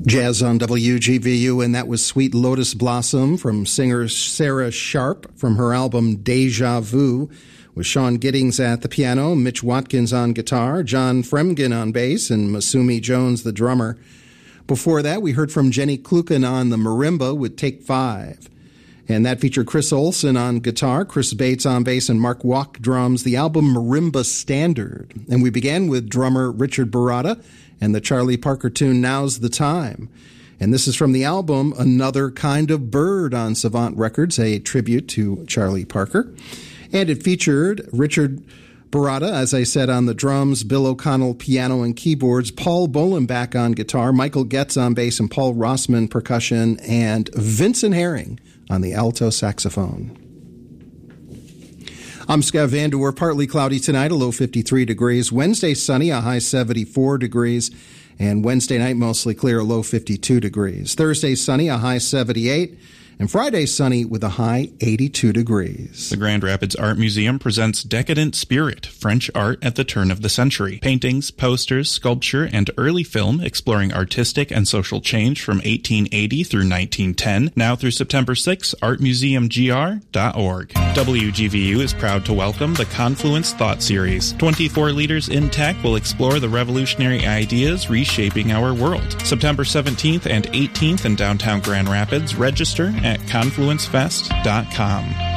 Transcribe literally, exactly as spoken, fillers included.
Jazz on W G V U, and that was Sweet Lotus Blossom from singer Sarah Sharp from her album Deja Vu, with Sean Giddings at the piano, Mitch Watkins on guitar, John Fremgen on bass, and Masumi Jones, the drummer. Before that, we heard from Jenny Kluken on the marimba with Take Five. And that featured Chris Olson on guitar, Chris Bates on bass, and Mark Walk drums, the album Marimba Standard. And we began with drummer Richard Baratta and the Charlie Parker tune Now's the Time. And this is from the album Another Kind of Bird on Savant Records, a tribute to Charlie Parker. And it featured Richard Baratta, as I said, on the drums, Bill O'Connell piano and keyboards, Paul Bolenbach on guitar, Michael Getz on bass, and Paul Rossman percussion, and Vincent Herring on the alto saxophone. I'm Scott Vandoor. Partly cloudy tonight, a low fifty-three degrees. Wednesday sunny, a high seventy-four degrees. And Wednesday night mostly clear, a low fifty-two degrees. Thursday sunny, a high seventy-eight. And Friday sunny with a high eighty-two degrees. The Grand Rapids Art Museum presents Decadent Spirit, French art at the turn of the century. Paintings, posters, sculpture, and early film exploring artistic and social change from eighteen eighty through nineteen ten. Now through September sixth, art museum g r dot org. W G V U is proud to welcome the Confluence Thought Series. twenty-four leaders in tech will explore the revolutionary ideas reshaping our world. September seventeenth and eighteenth in downtown Grand Rapids. Register at confluence fest dot com.